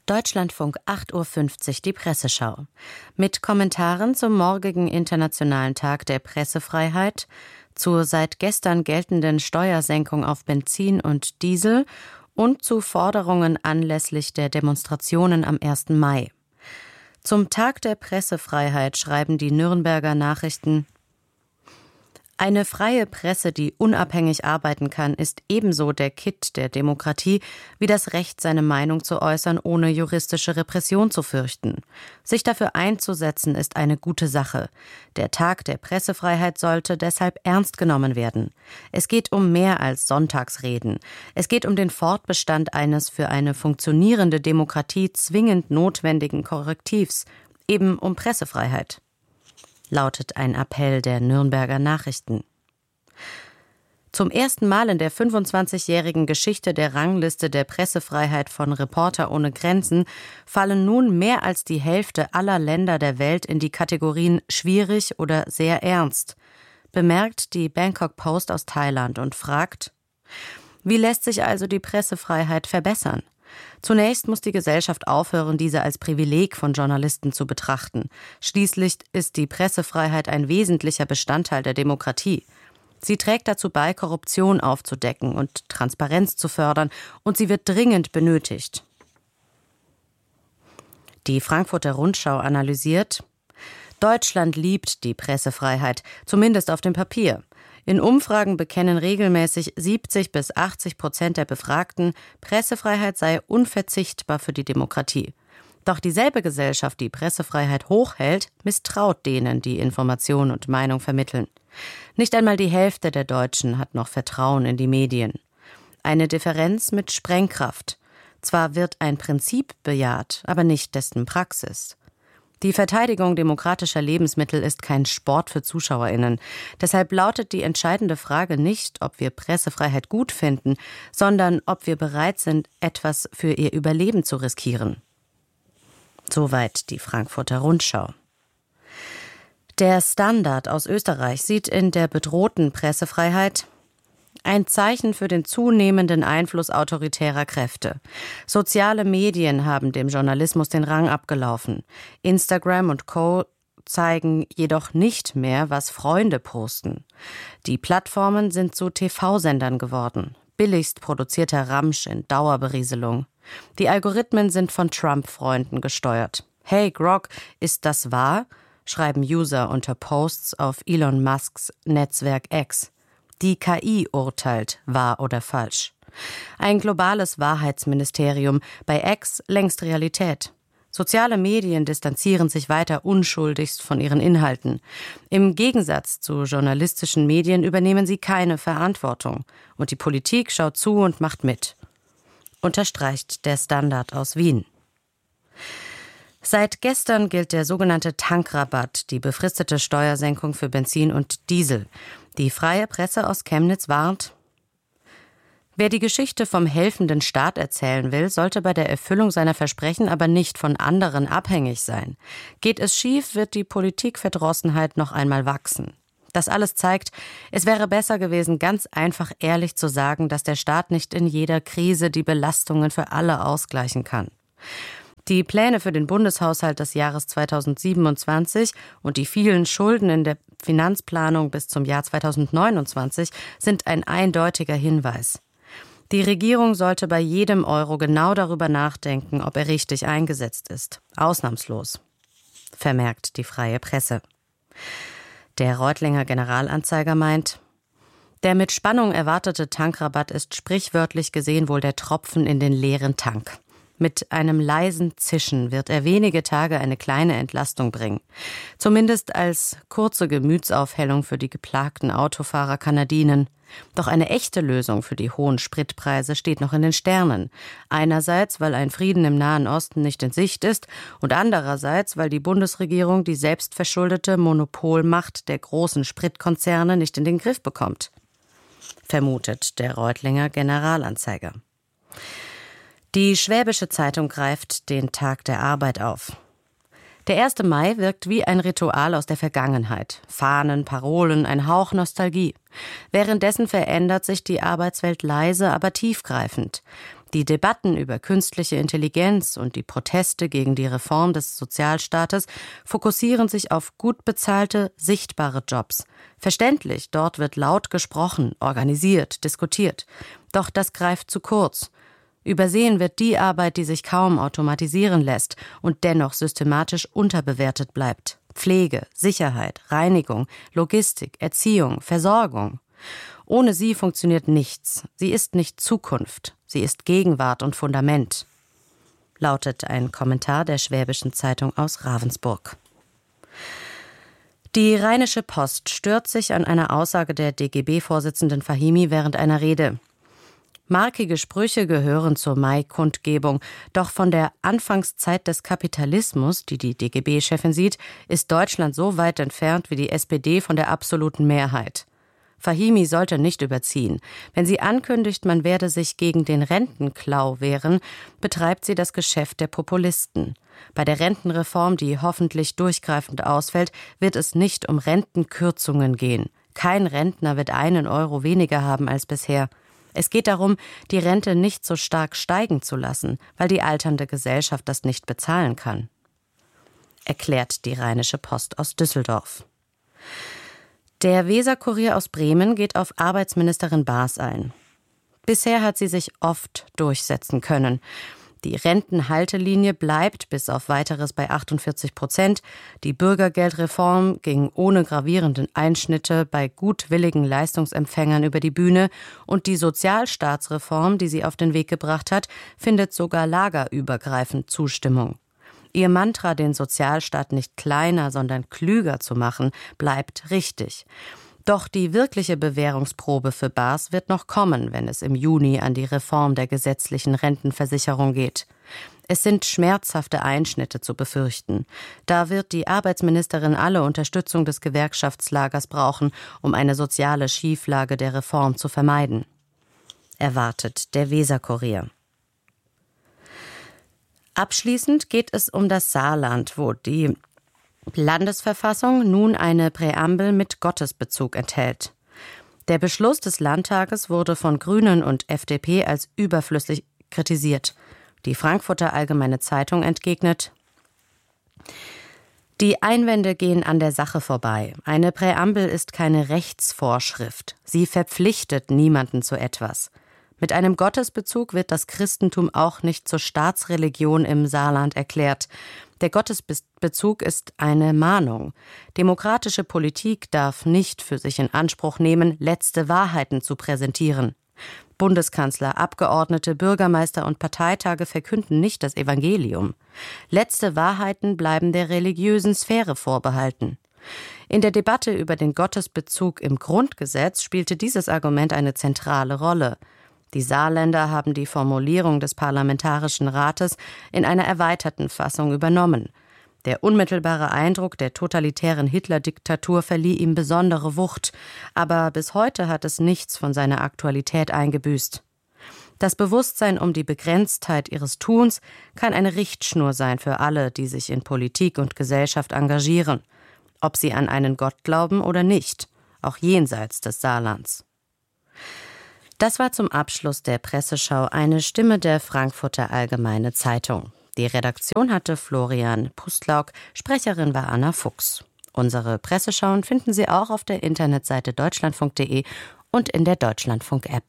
Deutschlandfunk 8.50 Uhr die Presseschau. Mit Kommentaren zum morgigen Internationalen Tag der Pressefreiheit, zur seit gestern geltenden Steuersenkung auf Benzin und Diesel und zu Forderungen anlässlich der Demonstrationen am 1. Mai. Zum Tag der Pressefreiheit schreiben die Nürnberger Nachrichten: Eine freie Presse, die unabhängig arbeiten kann, ist ebenso der Kitt der Demokratie wie das Recht, seine Meinung zu äußern, ohne juristische Repression zu fürchten. Sich dafür einzusetzen, ist eine gute Sache. Der Tag der Pressefreiheit sollte deshalb ernst genommen werden. Es geht um mehr als Sonntagsreden. Es geht um den Fortbestand eines für eine funktionierende Demokratie zwingend notwendigen Korrektivs, eben um Pressefreiheit, lautet ein Appell der Nürnberger Nachrichten. Zum ersten Mal in der 25-jährigen Geschichte der Rangliste der Pressefreiheit von Reporter ohne Grenzen fallen nun mehr als die Hälfte aller Länder der Welt in die Kategorien schwierig oder sehr ernst, bemerkt die Bangkok Post aus Thailand und fragt: Wie lässt sich also die Pressefreiheit verbessern? Zunächst muss die Gesellschaft aufhören, diese als Privileg von Journalisten zu betrachten. Schließlich ist die Pressefreiheit ein wesentlicher Bestandteil der Demokratie. Sie trägt dazu bei, Korruption aufzudecken und Transparenz zu fördern, und sie wird dringend benötigt. Die Frankfurter Rundschau analysiert: Deutschland liebt die Pressefreiheit, zumindest auf dem Papier. In Umfragen bekennen regelmäßig 70-80% der Befragten, Pressefreiheit sei unverzichtbar für die Demokratie. Doch dieselbe Gesellschaft, die Pressefreiheit hochhält, misstraut denen, die Information und Meinung vermitteln. Nicht einmal die Hälfte der Deutschen hat noch Vertrauen in die Medien. Eine Differenz mit Sprengkraft. Zwar wird ein Prinzip bejaht, aber nicht dessen Praxis. Die Verteidigung demokratischer Lebensmittel ist kein Sport für ZuschauerInnen. Deshalb lautet die entscheidende Frage nicht, ob wir Pressefreiheit gut finden, sondern ob wir bereit sind, etwas für ihr Überleben zu riskieren. Soweit die Frankfurter Rundschau. Der Standard aus Österreich sieht in der bedrohten Pressefreiheit ein Zeichen für den zunehmenden Einfluss autoritärer Kräfte. Soziale Medien haben dem Journalismus den Rang abgelaufen. Instagram und Co. zeigen jedoch nicht mehr, was Freunde posten. Die Plattformen sind zu TV-Sendern geworden. Billigst produzierter Ramsch in Dauerberieselung. Die Algorithmen sind von Trump-Freunden gesteuert. Hey Grok, ist das wahr? Schreiben User unter Posts auf Elon Musks Netzwerk X. Die KI urteilt, wahr oder falsch. Ein globales Wahrheitsministerium, bei X längst Realität. Soziale Medien distanzieren sich weiter unschuldigst von ihren Inhalten. Im Gegensatz zu journalistischen Medien übernehmen sie keine Verantwortung. Und die Politik schaut zu und macht mit. Unterstreicht der Standard aus Wien. Seit gestern gilt der sogenannte Tankrabatt, die befristete Steuersenkung für Benzin und Diesel. Die Freie Presse aus Chemnitz warnt: Wer die Geschichte vom helfenden Staat erzählen will, sollte bei der Erfüllung seiner Versprechen aber nicht von anderen abhängig sein. Geht es schief, wird die Politikverdrossenheit noch einmal wachsen. Das alles zeigt, es wäre besser gewesen, ganz einfach ehrlich zu sagen, dass der Staat nicht in jeder Krise die Belastungen für alle ausgleichen kann. Die Pläne für den Bundeshaushalt des Jahres 2027 und die vielen Schulden in der Finanzplanung bis zum Jahr 2029 sind ein eindeutiger Hinweis. Die Regierung sollte bei jedem Euro genau darüber nachdenken, ob er richtig eingesetzt ist. Ausnahmslos, vermerkt die Freie Presse. Der Reutlinger Generalanzeiger meint: Der mit Spannung erwartete Tankrabatt ist sprichwörtlich gesehen wohl der Tropfen in den leeren Tank. Mit einem leisen Zischen wird er wenige Tage eine kleine Entlastung bringen. Zumindest als kurze Gemütsaufhellung für die geplagten Autofahrer kann er dienen. Doch eine echte Lösung für die hohen Spritpreise steht noch in den Sternen. Einerseits, weil ein Frieden im Nahen Osten nicht in Sicht ist, und andererseits, weil die Bundesregierung die selbstverschuldete Monopolmacht der großen Spritkonzerne nicht in den Griff bekommt, vermutet der Reutlinger Generalanzeiger. Die Schwäbische Zeitung greift den Tag der Arbeit auf. Der 1. Mai wirkt wie ein Ritual aus der Vergangenheit. Fahnen, Parolen, ein Hauch Nostalgie. Währenddessen verändert sich die Arbeitswelt leise, aber tiefgreifend. Die Debatten über künstliche Intelligenz und die Proteste gegen die Reform des Sozialstaates fokussieren sich auf gut bezahlte, sichtbare Jobs. Verständlich, dort wird laut gesprochen, organisiert, diskutiert. Doch das greift zu kurz. Übersehen wird die Arbeit, die sich kaum automatisieren lässt und dennoch systematisch unterbewertet bleibt. Pflege, Sicherheit, Reinigung, Logistik, Erziehung, Versorgung. Ohne sie funktioniert nichts. Sie ist nicht Zukunft. Sie ist Gegenwart und Fundament, lautet ein Kommentar der Schwäbischen Zeitung aus Ravensburg. Die Rheinische Post stört sich an einer Aussage der DGB-Vorsitzenden Fahimi während einer Rede. Markige Sprüche gehören zur Mai-Kundgebung, doch von der Anfangszeit des Kapitalismus, die die DGB-Chefin sieht, ist Deutschland so weit entfernt wie die SPD von der absoluten Mehrheit. Fahimi sollte nicht überziehen. Wenn sie ankündigt, man werde sich gegen den Rentenklau wehren, betreibt sie das Geschäft der Populisten. Bei der Rentenreform, die hoffentlich durchgreifend ausfällt, wird es nicht um Rentenkürzungen gehen. Kein Rentner wird 1 Euro weniger haben als bisher. Es geht darum, die Rente nicht so stark steigen zu lassen, weil die alternde Gesellschaft das nicht bezahlen kann, erklärt die Rheinische Post aus Düsseldorf. Der Weser-Kurier aus Bremen geht auf Arbeitsministerin Baas ein. Bisher hat sie sich oft durchsetzen können. Die Rentenhaltelinie bleibt bis auf Weiteres bei 48%. Die Bürgergeldreform ging ohne gravierenden Einschnitte bei gutwilligen Leistungsempfängern über die Bühne. Und die Sozialstaatsreform, die sie auf den Weg gebracht hat, findet sogar lagerübergreifend Zustimmung. Ihr Mantra, den Sozialstaat nicht kleiner, sondern klüger zu machen, bleibt richtig. Doch die wirkliche Bewährungsprobe für Baas wird noch kommen, wenn es im Juni an die Reform der gesetzlichen Rentenversicherung geht. Es sind schmerzhafte Einschnitte zu befürchten. Da wird die Arbeitsministerin alle Unterstützung des Gewerkschaftslagers brauchen, um eine soziale Schieflage der Reform zu vermeiden, erwartet der Weser-Kurier. Abschließend geht es um das Saarland, wo die Landesverfassung nun eine Präambel mit Gottesbezug enthält. Der Beschluss des Landtages wurde von Grünen und FDP als überflüssig kritisiert. Die Frankfurter Allgemeine Zeitung entgegnet: Die Einwände gehen an der Sache vorbei. Eine Präambel ist keine Rechtsvorschrift. Sie verpflichtet niemanden zu etwas. Mit einem Gottesbezug wird das Christentum auch nicht zur Staatsreligion im Saarland erklärt. Der Gottesbezug ist eine Mahnung. Demokratische Politik darf nicht für sich in Anspruch nehmen, letzte Wahrheiten zu präsentieren. Bundeskanzler, Abgeordnete, Bürgermeister und Parteitage verkünden nicht das Evangelium. Letzte Wahrheiten bleiben der religiösen Sphäre vorbehalten. In der Debatte über den Gottesbezug im Grundgesetz spielte dieses Argument eine zentrale Rolle. Die Saarländer haben die Formulierung des Parlamentarischen Rates in einer erweiterten Fassung übernommen. Der unmittelbare Eindruck der totalitären Hitler-Diktatur verlieh ihm besondere Wucht, aber bis heute hat es nichts von seiner Aktualität eingebüßt. Das Bewusstsein um die Begrenztheit ihres Tuns kann eine Richtschnur sein für alle, die sich in Politik und Gesellschaft engagieren, ob sie an einen Gott glauben oder nicht, auch jenseits des Saarlands. Das war zum Abschluss der Presseschau eine Stimme der Frankfurter Allgemeine Zeitung. Die Redaktion hatte Florian Pustlauk, Sprecherin war Anna Fuchs. Unsere Presseschauen finden Sie auch auf der Internetseite deutschlandfunk.de und in der Deutschlandfunk-App.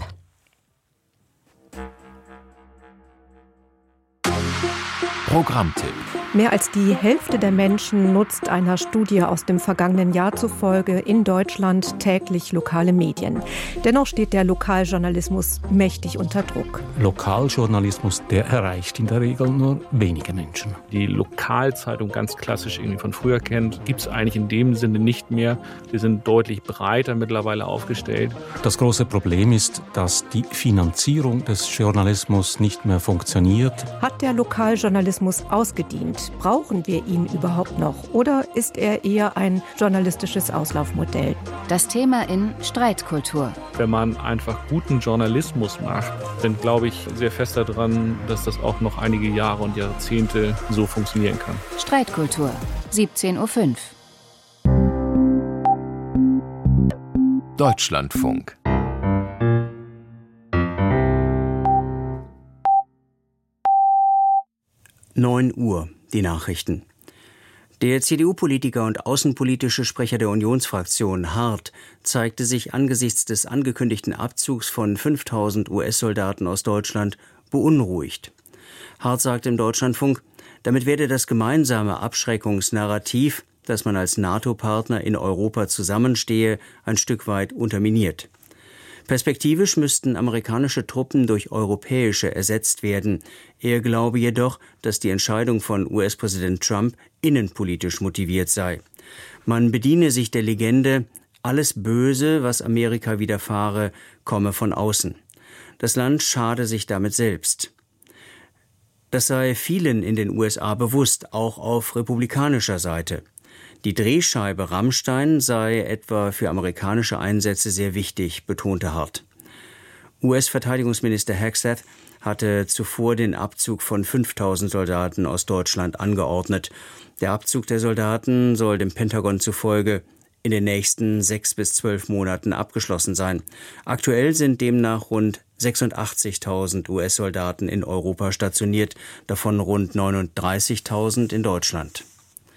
Programmtipp. Mehr als die Hälfte der Menschen nutzt einer Studie aus dem vergangenen Jahr zufolge in Deutschland täglich lokale Medien. Dennoch steht der Lokaljournalismus mächtig unter Druck. Lokaljournalismus, der erreicht in der Regel nur wenige Menschen. Die Lokalzeitung ganz klassisch irgendwie von früher kennt, gibt es eigentlich in dem Sinne nicht mehr. Wir sind deutlich breiter mittlerweile aufgestellt. Das große Problem ist, dass die Finanzierung des Journalismus nicht mehr funktioniert. Hat der Lokaljournalismus ausgedient? Brauchen wir ihn überhaupt noch? Oder ist er eher ein journalistisches Auslaufmodell? Das Thema in Streitkultur. Wenn man einfach guten Journalismus macht, dann glaube ich sehr fest daran, dass das auch noch einige Jahre und Jahrzehnte so funktionieren kann. Streitkultur, 17:05 Uhr. Deutschlandfunk. 9 Uhr, die Nachrichten. Der CDU-Politiker und außenpolitische Sprecher der Unionsfraktion Hart zeigte sich angesichts des angekündigten Abzugs von 5.000 US-Soldaten aus Deutschland beunruhigt. Hart sagte im Deutschlandfunk, damit werde das gemeinsame Abschreckungsnarrativ, dass man als NATO-Partner in Europa zusammenstehe, ein Stück weit unterminiert. Perspektivisch müssten amerikanische Truppen durch europäische ersetzt werden. Er glaube jedoch, dass die Entscheidung von US-Präsident Trump innenpolitisch motiviert sei. Man bediene sich der Legende, alles Böse, was Amerika widerfahre, komme von außen. Das Land schade sich damit selbst. Das sei vielen in den USA bewusst, auch auf republikanischer Seite. Die Drehscheibe Rammstein sei etwa für amerikanische Einsätze sehr wichtig, betonte Hart. US-Verteidigungsminister Hegseth hatte zuvor den Abzug von 5.000 Soldaten aus Deutschland angeordnet. Der Abzug der Soldaten soll dem Pentagon zufolge in den nächsten 6 bis 12 Monaten abgeschlossen sein. Aktuell sind demnach rund 86.000 US-Soldaten in Europa stationiert, davon rund 39.000 in Deutschland.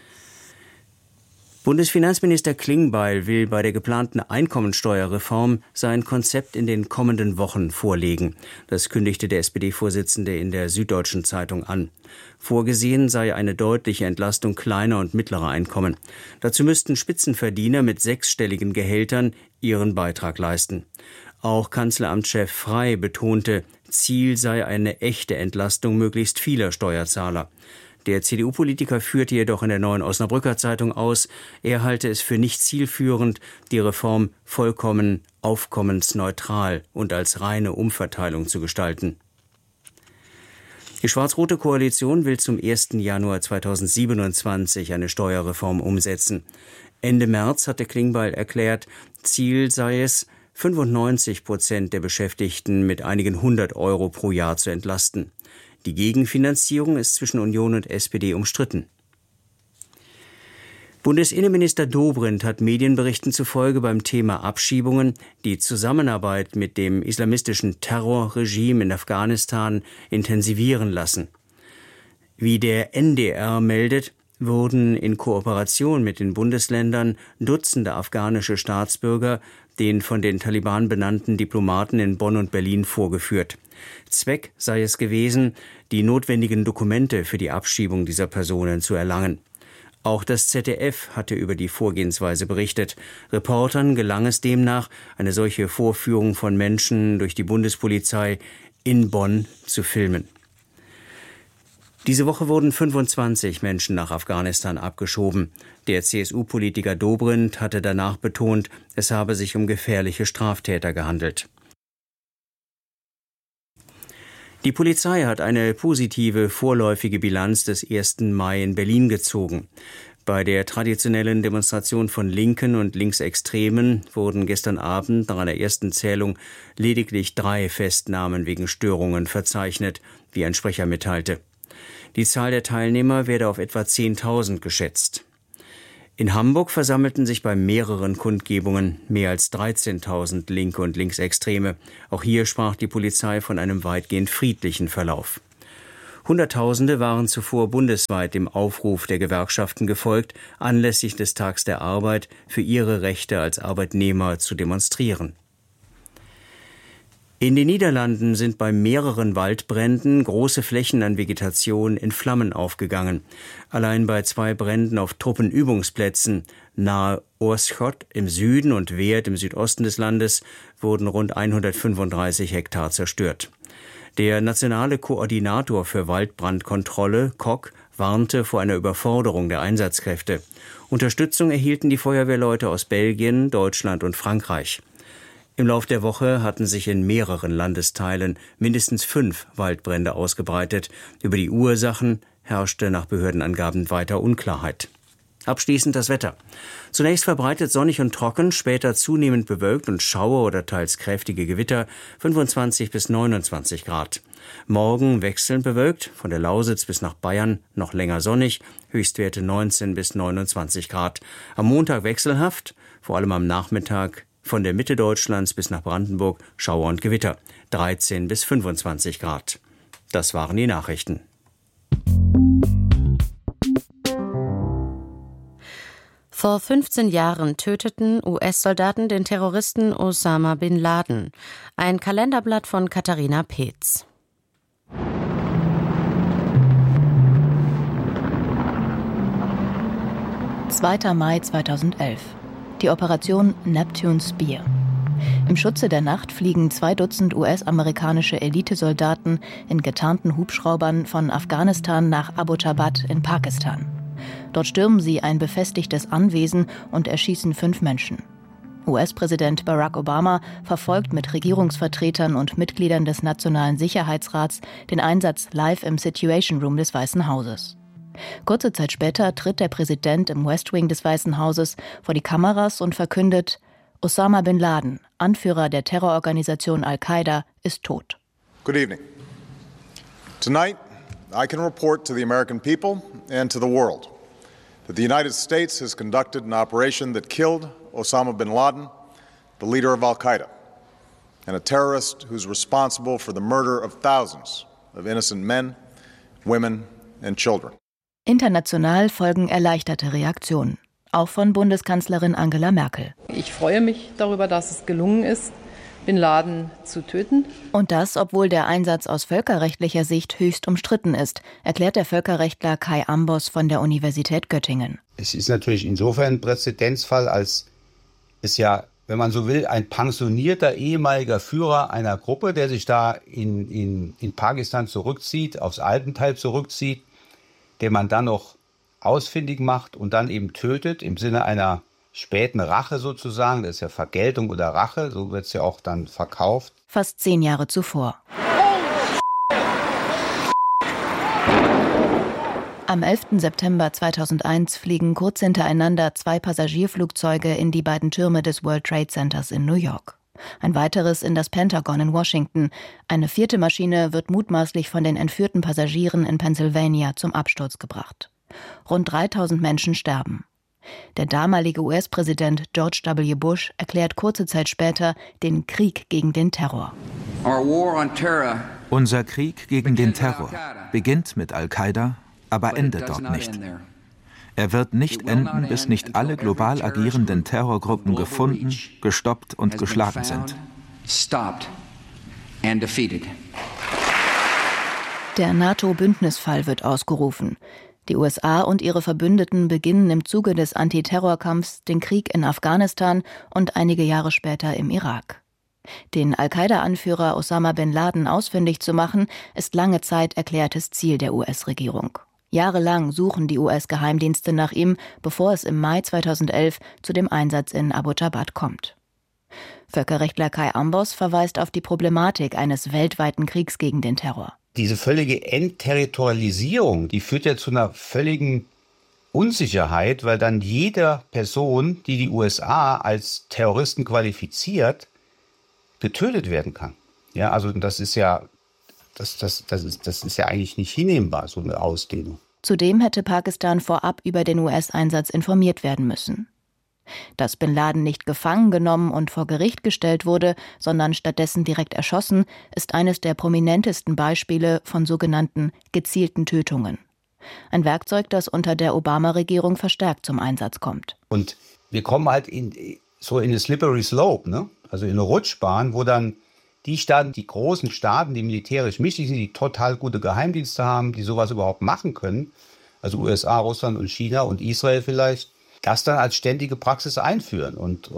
Bundesfinanzminister Klingbeil will bei der geplanten Einkommensteuerreform sein Konzept in den kommenden Wochen vorlegen. Das kündigte der SPD-Vorsitzende in der Süddeutschen Zeitung an. Vorgesehen sei eine deutliche Entlastung kleiner und mittlerer Einkommen. Dazu müssten Spitzenverdiener mit 6-stelligen Gehältern ihren Beitrag leisten. Auch Kanzleramtschef Frey betonte, Ziel sei eine echte Entlastung möglichst vieler Steuerzahler. Der CDU-Politiker führte jedoch in der Neuen Osnabrücker Zeitung aus, er halte es für nicht zielführend, die Reform vollkommen aufkommensneutral und als reine Umverteilung zu gestalten. Die schwarz-rote Koalition will zum 1. Januar 2027 eine Steuerreform umsetzen. Ende März hatte Klingbeil erklärt, Ziel sei es, 95% der Beschäftigten mit einigen 100 Euro pro Jahr zu entlasten. Die Gegenfinanzierung ist zwischen Union und SPD umstritten. Bundesinnenminister Dobrindt hat Medienberichten zufolge beim Thema Abschiebungen die Zusammenarbeit mit dem islamistischen Terrorregime in Afghanistan intensivieren lassen. Wie der NDR meldet, wurden in Kooperation mit den Bundesländern Dutzende afghanische Staatsbürger den von den Taliban benannten Diplomaten in Bonn und Berlin vorgeführt. Zweck sei es gewesen, die notwendigen Dokumente für die Abschiebung dieser Personen zu erlangen. Auch das ZDF hatte über die Vorgehensweise berichtet. Reportern gelang es demnach, eine solche Vorführung von Menschen durch die Bundespolizei in Bonn zu filmen. Diese Woche wurden 25 Menschen nach Afghanistan abgeschoben. Der CSU-Politiker Dobrindt hatte danach betont, es habe sich um gefährliche Straftäter gehandelt. Die Polizei hat eine positive vorläufige Bilanz des 1. Mai in Berlin gezogen. Bei der traditionellen Demonstration von Linken und Linksextremen wurden gestern Abend nach einer ersten Zählung lediglich 3 Festnahmen wegen Störungen verzeichnet, wie ein Sprecher mitteilte. Die Zahl der Teilnehmer werde auf etwa 10.000 geschätzt. In Hamburg versammelten sich bei mehreren Kundgebungen mehr als 13.000 Linke und Linksextreme. Auch hier sprach die Polizei von einem weitgehend friedlichen Verlauf. Hunderttausende waren zuvor bundesweit dem Aufruf der Gewerkschaften gefolgt, anlässlich des Tags der Arbeit für ihre Rechte als Arbeitnehmer zu demonstrieren. In den Niederlanden sind bei mehreren Waldbränden große Flächen an Vegetation in Flammen aufgegangen. Allein bei 2 Bränden auf Truppenübungsplätzen nahe Oorschot im Süden und Weert im Südosten des Landes wurden rund 135 Hektar zerstört. Der nationale Koordinator für Waldbrandkontrolle, Kok, warnte vor einer Überforderung der Einsatzkräfte. Unterstützung erhielten die Feuerwehrleute aus Belgien, Deutschland und Frankreich. Im Lauf der Woche hatten sich in mehreren Landesteilen mindestens 5 Waldbrände ausgebreitet. Über die Ursachen herrschte nach Behördenangaben weiter Unklarheit. Abschließend das Wetter. Zunächst verbreitet sonnig und trocken, später zunehmend bewölkt und Schauer oder teils kräftige Gewitter, 25 bis 29 Grad. Morgen wechselnd bewölkt, von der Lausitz bis nach Bayern noch länger sonnig, Höchstwerte 19 bis 29 Grad. Am Montag wechselhaft, vor allem am Nachmittag von der Mitte Deutschlands bis nach Brandenburg Schauer und Gewitter, 13 bis 25 Grad. Das waren die Nachrichten. Vor 15 Jahren töteten US-Soldaten den Terroristen Osama bin Laden. Ein Kalenderblatt von Katharina Peetz. »2. Mai 2011. Die Operation Neptune Spear. Im Schutze der Nacht fliegen 2 Dutzend US-amerikanische Elitesoldaten in getarnten Hubschraubern von Afghanistan nach Abbottabad in Pakistan. Dort stürmen sie ein befestigtes Anwesen und erschießen 5 Menschen. US-Präsident Barack Obama verfolgt mit Regierungsvertretern und Mitgliedern des Nationalen Sicherheitsrats den Einsatz live im Situation Room des Weißen Hauses. Kurze Zeit später tritt der Präsident im West Wing des Weißen Hauses vor die Kameras und verkündet: Osama bin Laden, Anführer der Terrororganisation Al-Qaida, ist tot. Good evening. Tonight, I can report to the American people and to the world that the United States has conducted an operation that killed Osama bin Laden, the leader of Al-Qaida, and a terrorist who's responsible for the murder of thousands of innocent men, women and children. International folgen erleichterte Reaktionen, auch von Bundeskanzlerin Angela Merkel. Ich freue mich darüber, dass es gelungen ist, Bin Laden zu töten. Und das, obwohl der Einsatz aus völkerrechtlicher Sicht höchst umstritten ist, erklärt der Völkerrechtler Kai Ambos von der Universität Göttingen. Es ist natürlich insofern ein Präzedenzfall, als es ja, wenn man so will, ein pensionierter ehemaliger Führer einer Gruppe, der sich da in Pakistan zurückzieht, aufs Alpental zurückzieht, den man dann noch ausfindig macht und dann eben tötet, im Sinne einer späten Rache sozusagen. Das ist ja Vergeltung oder Rache, so wird es ja auch dann verkauft. Fast 10 Jahre zuvor. Am 11. September 2001 fliegen kurz hintereinander 2 Passagierflugzeuge in die beiden Türme des World Trade Centers in New York. Ein weiteres in das Pentagon in Washington. Eine 4. Maschine wird mutmaßlich von den entführten Passagieren in Pennsylvania zum Absturz gebracht. Rund 3000 Menschen sterben. Der damalige US-Präsident George W. Bush erklärt kurze Zeit später den Krieg gegen den Terror. Unser Krieg gegen den Terror beginnt mit Al-Qaida, aber endet dort nicht. Er wird nicht enden, bis nicht alle global agierenden Terrorgruppen gefunden, gestoppt und geschlagen sind. Der NATO-Bündnisfall wird ausgerufen. Die USA und ihre Verbündeten beginnen im Zuge des Antiterrorkampfs den Krieg in Afghanistan und einige Jahre später im Irak. Den Al-Qaida-Anführer Osama bin Laden ausfindig zu machen, ist lange Zeit erklärtes Ziel der US-Regierung. Jahrelang suchen die US-Geheimdienste nach ihm, bevor es im Mai 2011 zu dem Einsatz in Abbottabad kommt. Völkerrechtler Kai Ambos verweist auf die Problematik eines weltweiten Kriegs gegen den Terror. Diese völlige Entterritorialisierung, die führt ja zu einer völligen Unsicherheit, weil dann jede Person, die die USA als Terroristen qualifiziert, getötet werden kann. Ja, also das ist ja Das ist ja eigentlich nicht hinnehmbar, so eine Ausdehnung. Zudem hätte Pakistan vorab über den US-Einsatz informiert werden müssen. Dass Bin Laden nicht gefangen genommen und vor Gericht gestellt wurde, sondern stattdessen direkt erschossen, ist eines der prominentesten Beispiele von sogenannten gezielten Tötungen. Ein Werkzeug, das unter der Obama-Regierung verstärkt zum Einsatz kommt. Und wir kommen halt in eine slippery slope, ne? Also in eine Rutschbahn, wo dann die Staaten, die großen Staaten, die militärisch mächtig sind, die total gute Geheimdienste haben, die sowas überhaupt machen können, also USA, Russland und China und Israel vielleicht, das dann als ständige Praxis einführen. Und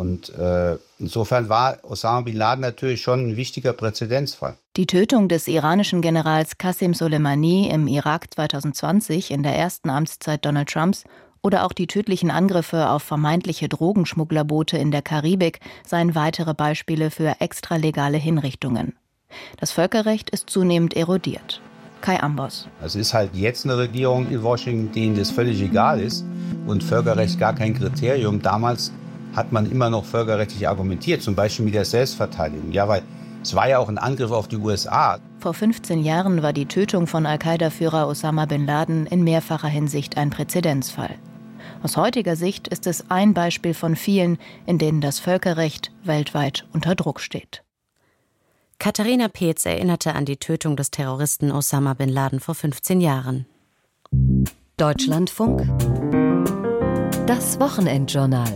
insofern war Osama bin Laden natürlich schon ein wichtiger Präzedenzfall. Die Tötung des iranischen Generals Qasem Soleimani im Irak 2020 in der ersten Amtszeit Donald Trumps oder auch die tödlichen Angriffe auf vermeintliche Drogenschmugglerboote in der Karibik seien weitere Beispiele für extralegale Hinrichtungen. Das Völkerrecht ist zunehmend erodiert. Kai Ambos. Es ist halt jetzt eine Regierung in Washington, denen das völlig egal ist und Völkerrecht gar kein Kriterium. Damals hat man immer noch völkerrechtlich argumentiert, zum Beispiel mit der Selbstverteidigung. Ja, weil es war ja auch ein Angriff auf die USA. Vor 15 Jahren war die Tötung von Al-Qaida-Führer Osama bin Laden in mehrfacher Hinsicht ein Präzedenzfall. Aus heutiger Sicht ist es ein Beispiel von vielen, in denen das Völkerrecht weltweit unter Druck steht. Katharina Peetz erinnerte an die Tötung des Terroristen Osama bin Laden vor 15 Jahren. Deutschlandfunk Das Wochenendjournal.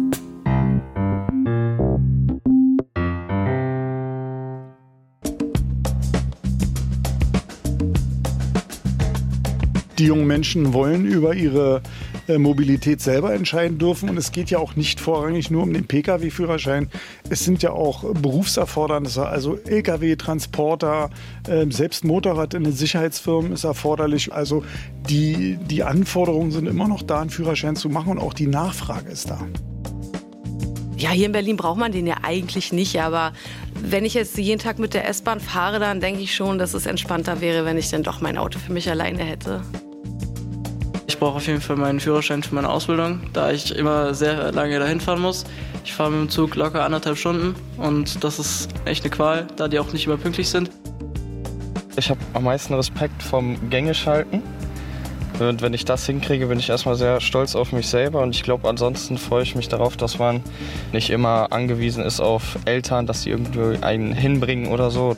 Die jungen Menschen wollen über ihre Mobilität selber entscheiden dürfen. Und es geht ja auch nicht vorrangig nur um den Pkw-Führerschein. Es sind ja auch Berufserfordernisse, also Lkw, Transporter, selbst Motorrad in den Sicherheitsfirmen ist erforderlich. Also die Anforderungen sind immer noch da, einen Führerschein zu machen, und auch die Nachfrage ist da. Ja, hier in Berlin braucht man den ja eigentlich nicht, aber wenn ich jetzt jeden Tag mit der S-Bahn fahre, dann denke ich schon, dass es entspannter wäre, wenn ich dann doch mein Auto für mich alleine hätte. Ich brauche auf jeden Fall meinen Führerschein für meine Ausbildung, da ich immer sehr lange dahin fahren muss. Ich fahre mit dem Zug locker 1,5 Stunden und das ist echt eine Qual, da die auch nicht immer pünktlich sind. Ich habe am meisten Respekt vom Gängeschalten. Und wenn ich das hinkriege, bin ich erstmal sehr stolz auf mich selber. Und ich glaube, ansonsten freue ich mich darauf, dass man nicht immer angewiesen ist auf Eltern, dass sie irgendwie einen hinbringen oder so.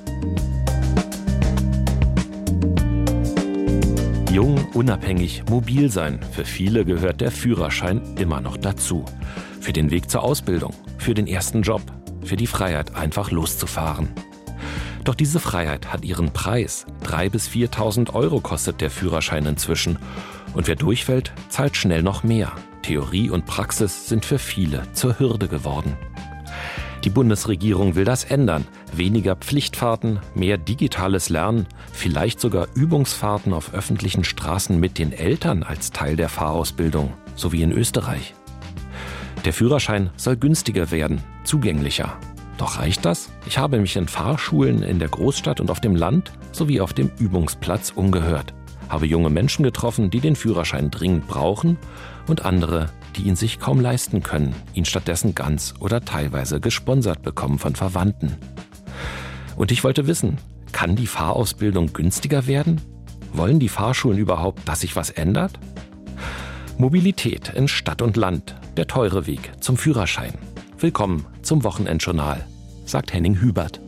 Jung, unabhängig, mobil sein. Für viele gehört der Führerschein immer noch dazu. Für den Weg zur Ausbildung, für den ersten Job, für die Freiheit, einfach loszufahren. Doch diese Freiheit hat ihren Preis. 3.000 bis 4.000 Euro kostet der Führerschein inzwischen. Und wer durchfällt, zahlt schnell noch mehr. Theorie und Praxis sind für viele zur Hürde geworden. Die Bundesregierung will das ändern. Weniger Pflichtfahrten, mehr digitales Lernen, vielleicht sogar Übungsfahrten auf öffentlichen Straßen mit den Eltern als Teil der Fahrausbildung, so wie in Österreich. Der Führerschein soll günstiger werden, zugänglicher. Doch reicht das? Ich habe mich in Fahrschulen in der Großstadt und auf dem Land sowie auf dem Übungsplatz umgehört. Habe junge Menschen getroffen, die den Führerschein dringend brauchen, und andere, die ihn sich kaum leisten können, ihn stattdessen ganz oder teilweise gesponsert bekommen von Verwandten. Und ich wollte wissen, kann die Fahrausbildung günstiger werden? Wollen die Fahrschulen überhaupt, dass sich was ändert? Mobilität in Stadt und Land, der teure Weg zum Führerschein. Willkommen zum Wochenendjournal, sagt Henning Hubert.